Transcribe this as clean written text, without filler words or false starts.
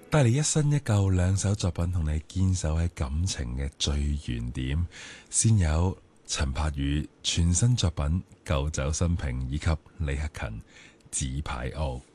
帶嚟一新一舊兩首作品，同你堅守喺感情嘅最原點。先有陳柏宇全新作品《舊酒新瓶》，以及李克勤《紙牌屋》。